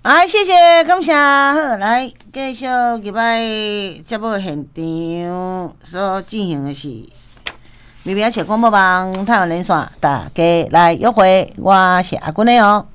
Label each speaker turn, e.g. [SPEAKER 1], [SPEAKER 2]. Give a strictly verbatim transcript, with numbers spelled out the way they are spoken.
[SPEAKER 1] 来，谢谢，感谢。好，来继续入来节目现场所进行的是微微小广播网台湾连线，大家来约会，我是阿君的哦。